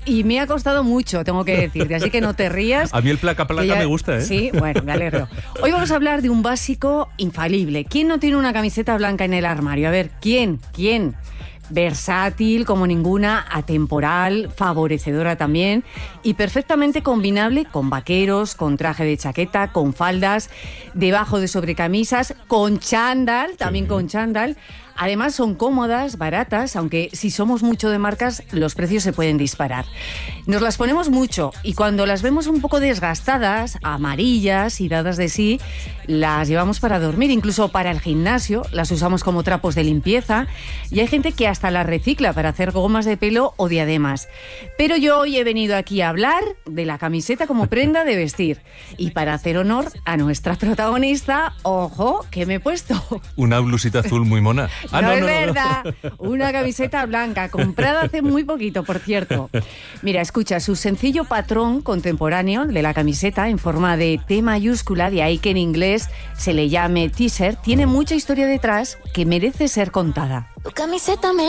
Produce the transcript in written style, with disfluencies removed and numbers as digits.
y me ha costado mucho, tengo que decirte, así que no te rías. A mí el placa me gusta, ¿eh? Sí, bueno, me alegro. Hoy vamos a hablar de un básico infalible. ¿Quién no tiene una camiseta blanca en el armario? A ver, ¿quién? Versátil como ninguna, atemporal, favorecedora también y perfectamente combinable con vaqueros, con traje de chaqueta, con faldas, debajo de sobrecamisas, con chándal, también con chándal. Además son cómodas, baratas, aunque si somos mucho de marcas, los precios se pueden disparar. Nos las ponemos mucho y cuando las vemos un poco desgastadas, amarillas y dadas de sí, las llevamos para dormir, incluso para el gimnasio, las usamos como trapos de limpieza y hay gente que hasta las recicla para hacer gomas de pelo o diademas. Pero yo hoy he venido aquí a hablar de la camiseta como prenda de vestir y para hacer honor a nuestra protagonista, ojo, ¿qué me he puesto? Una blusita azul muy mona. No es verdad, una camiseta blanca, comprada hace muy poquito, por cierto. Mira, escucha, su sencillo patrón contemporáneo de la camiseta en forma de T mayúscula, de ahí que en inglés se le llame t-shirt, tiene mucha historia detrás que merece ser contada. Tu camiseta me